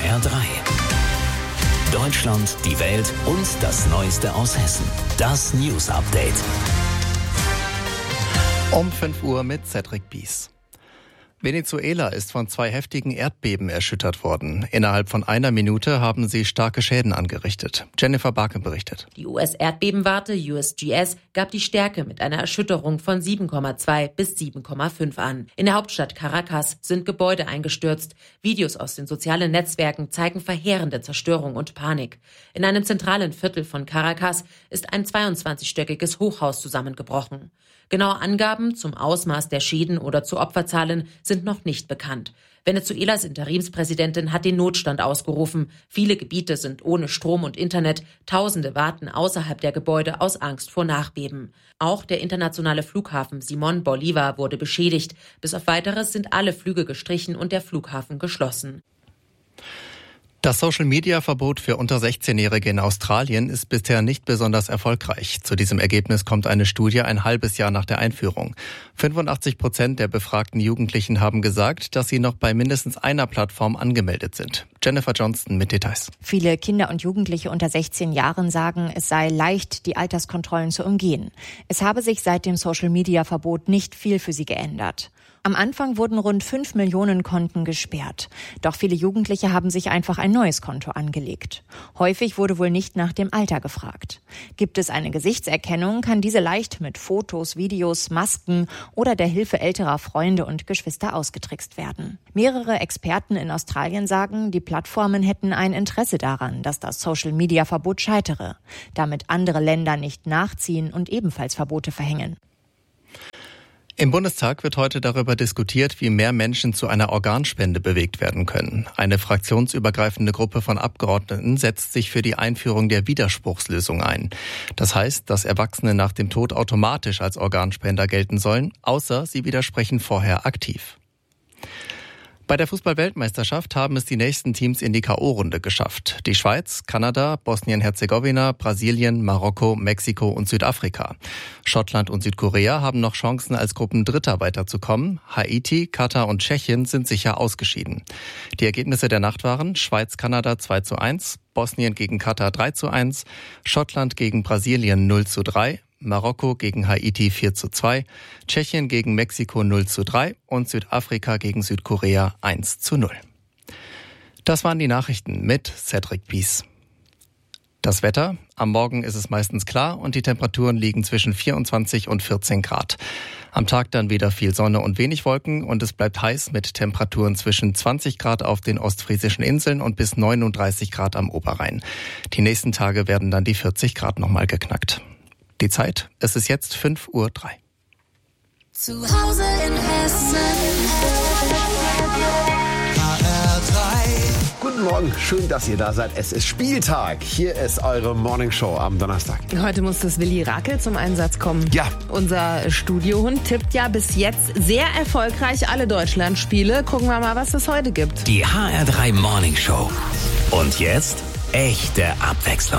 HR3. Deutschland, die Welt und das Neueste aus Hessen. Das News Update. Um 5 Uhr mit Cedric Bies. Venezuela ist von 2 heftigen Erdbeben erschüttert worden. Innerhalb von einer Minute haben sie starke Schäden angerichtet. Jennifer Barke berichtet. Die US-Erdbebenwarte USGS gab die Stärke mit einer Erschütterung von 7,2 bis 7,5 an. In der Hauptstadt Caracas sind Gebäude eingestürzt. Videos aus den sozialen Netzwerken zeigen verheerende Zerstörung und Panik. In einem zentralen Viertel von Caracas ist ein 22-stöckiges Hochhaus zusammengebrochen. Genaue Angaben zum Ausmaß der Schäden oder zu Opferzahlen sind noch nicht bekannt. Venezuelas Interimspräsidentin hat den Notstand ausgerufen. Viele Gebiete sind ohne Strom und Internet. Tausende warten außerhalb der Gebäude aus Angst vor Nachbeben. Auch der internationale Flughafen Simón Bolívar wurde beschädigt. Bis auf Weiteres sind alle Flüge gestrichen und der Flughafen geschlossen. Das Social-Media-Verbot für unter 16-Jährige in Australien ist bisher nicht besonders erfolgreich. Zu diesem Ergebnis kommt eine Studie ein halbes Jahr nach der Einführung. 85% der befragten Jugendlichen haben gesagt, dass sie noch bei mindestens einer Plattform angemeldet sind. Jennifer Johnston mit Details. Viele Kinder und Jugendliche unter 16 Jahren sagen, es sei leicht, die Alterskontrollen zu umgehen. Es habe sich seit dem Social-Media-Verbot nicht viel für sie geändert. Am Anfang wurden rund 5 Millionen Konten gesperrt. Doch viele Jugendliche haben sich einfach ein neues Konto angelegt. Häufig wurde wohl nicht nach dem Alter gefragt. Gibt es eine Gesichtserkennung, kann diese leicht mit Fotos, Videos, Masken oder der Hilfe älterer Freunde und Geschwister ausgetrickst werden. Mehrere Experten in Australien sagen, die Plattformen hätten ein Interesse daran, dass das Social-Media-Verbot scheitere, damit andere Länder nicht nachziehen und ebenfalls Verbote verhängen. Im Bundestag wird heute darüber diskutiert, wie mehr Menschen zu einer Organspende bewegt werden können. Eine fraktionsübergreifende Gruppe von Abgeordneten setzt sich für die Einführung der Widerspruchslösung ein. Das heißt, dass Erwachsene nach dem Tod automatisch als Organspender gelten sollen, außer sie widersprechen vorher aktiv. Bei der Fußball-Weltmeisterschaft haben es die nächsten Teams in die K.O.-Runde geschafft. Die Schweiz, Kanada, Bosnien-Herzegowina, Brasilien, Marokko, Mexiko und Südafrika. Schottland und Südkorea haben noch Chancen, als Gruppendritter weiterzukommen. Haiti, Katar und Tschechien sind sicher ausgeschieden. Die Ergebnisse der Nacht waren Schweiz-Kanada 2:1, Bosnien gegen Katar 3:1, Schottland gegen Brasilien 0:3, Marokko gegen Haiti 4:2, Tschechien gegen Mexiko 0:3 und Südafrika gegen Südkorea 1:0. Das waren die Nachrichten mit Cedric Bies. Das Wetter: Am Morgen ist es meistens klar und die Temperaturen liegen zwischen 24 und 14 Grad. Am Tag dann wieder viel Sonne und wenig Wolken und es bleibt heiß mit Temperaturen zwischen 20 Grad auf den ostfriesischen Inseln und bis 39 Grad am Oberrhein. Die nächsten Tage werden dann die 40 Grad nochmal geknackt. Die Zeit, es ist jetzt 5:03 Uhr. Zu Hause in Hessen. HR3. Guten Morgen, schön, dass ihr da seid. Es ist Spieltag. Hier ist eure Morning Show am Donnerstag. Heute muss das Willi Rakel zum Einsatz kommen. Ja. Unser Studiohund tippt ja bis jetzt sehr erfolgreich alle Deutschlandspiele. Gucken wir mal, was es heute gibt. Die HR3 Morning Show. Und jetzt echte Abwechslung.